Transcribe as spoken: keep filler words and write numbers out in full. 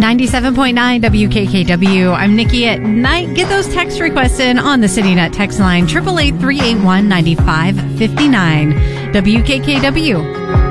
ninety-seven point nine W K K W. I'm Nikki at night. Get those text requests in on the CityNet text line, eight eight eight, three eight one, nine five five nine. W K K W.